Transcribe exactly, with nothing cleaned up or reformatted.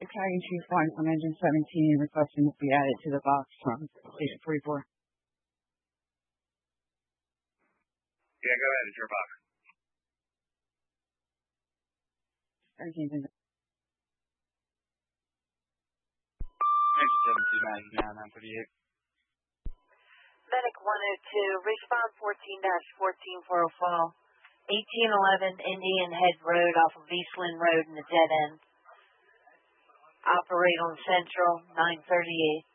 tagging two flights on engine seventeen and requesting will be added to the box from station forty-four. Yeah, go ahead. It's your box. Engine seventeen ninety-nine, nine thirty-eight. Medic one oh two, respond fourteen dash fourteen for a fall. eighteen eleven Indian Head Road off of Eastland Road in the dead end. Operate on Central, nine thirty-eight.